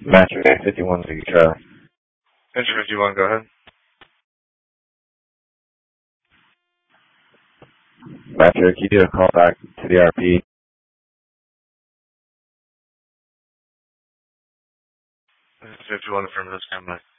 Matcher 51, so you try. Enter 51, go ahead. Matcher, can you do a call back to the RP? This is 51 from this camera.